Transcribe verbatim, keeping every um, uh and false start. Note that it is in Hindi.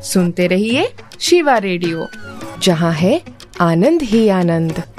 सुनते रहिए शिवा रेडियो, जहाँ है आनंद ही आनंद।